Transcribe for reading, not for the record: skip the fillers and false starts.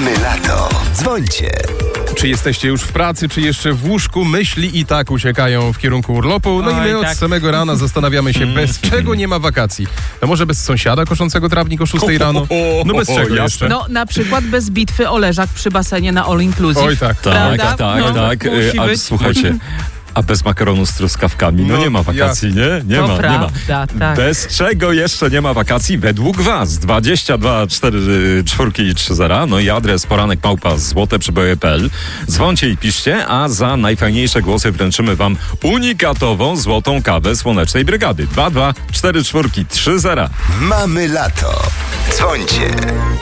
Mamy lato. Dzwońcie. Czy jesteście już w pracy, czy jeszcze w łóżku? Myśli i tak uciekają w kierunku urlopu. No i my od samego rana zastanawiamy się, bez czego nie ma wakacji. No może bez sąsiada koszącego trawnik o 6 rano? No bez czego jeszcze? No na przykład bez bitwy o leżak przy basenie na All Inclusive. Oj tak. Prawda? Tak. Musi A być. słuchajcie, a bez makaronu z truskawkami? No nie ma wakacji, nie? To Nie ma. prawda, tak. Bez czego jeszcze nie ma wakacji? Według was 22 4 4 i 3 0. No i adres poranek@złoteprzeboje.pl. Dzwońcie i piszcie, a za najfajniejsze głosy wręczymy wam unikatową złotą kawę Słonecznej Brygady. 22 4 4 3 0. Mamy lato. Dzwońcie.